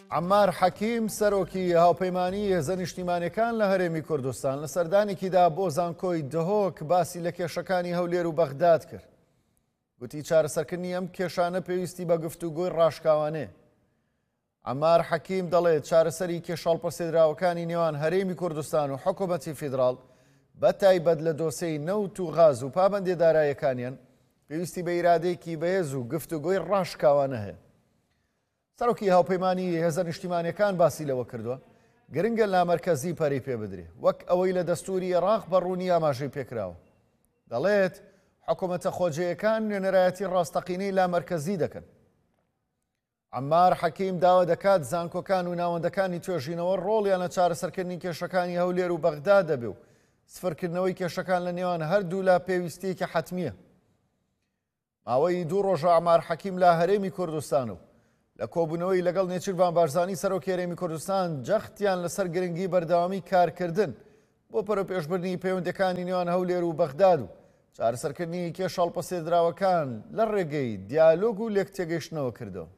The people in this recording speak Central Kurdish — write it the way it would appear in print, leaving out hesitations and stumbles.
عەمار حەکیم سەرۆکی هاوپەیمانی هێزە نیشتیمانیەکان لە هەرێمی کوردستان لە سەردانێکیدا بۆ زانکۆی دهۆک باسی لە کێشەکانی هەولێر و بەغداد کرد. گوتی چارەسەرکردنی ئەم کێشانە پێویستی بە گفتوگۆی ڕاشکاوانەیە. عەمار حەکیم دەڵێت چارەسەری کێشاڵپەسێدراوەکانی نێوان هەرێمی کوردستان و حکوومەتی فیدراڵ بە تایبەت لە دۆسەی نەوت و غاز و پابەندی داراییەکانیان پێویستی بە ئیرادەیەکی بەهێز و گفتوگۆی ڕاشکاوانە هەیە. سەرۆکی هاوپەیمانی هێزە نیشتیمانیەکان باسی لەوە کردووە گرنگە لامەرکەزی پەرەی پێ بدرێ وەک ئەوەی لە دەستوری عێراق بەڕوونی ئاماژەی پێکراوە. دەڵێت حکوومەتە خۆجێیەکان نوێنەرایەتی ڕاستەقینەی لامەرکەزی دەکەن. عەمار حەکیم داوا دەکات زانکۆکان و ناوەندەکانی توێژینەوە ڕۆڵیان لە چارەسەرکردنی کێشەکانی هەولێر و بەغداد دەبێ و سفرکردنەوەی کێشەکان لە نێوان هەردوو لا پێویستیەکی حەتمیە. ماوەی 2 ڕۆژە عەمار حەکیم لە هەرێمی کوردستان و لە کۆبوونەوەی لەگەڵ نێچیروان بارزانی سەرۆکی هەرێمی کوردستان جەختیان لەسەر گرنگی بەردەوامی کارکردن بۆ پەرەپێشبردنی پەیوەندیەکانی نێوان هەولێر و بەغداد و چارەسەرکردنی کێشاڵپەسێدراوەکان لە ڕێگەی دیالۆگ و لێکتێگەیشتنەوە کردەوە.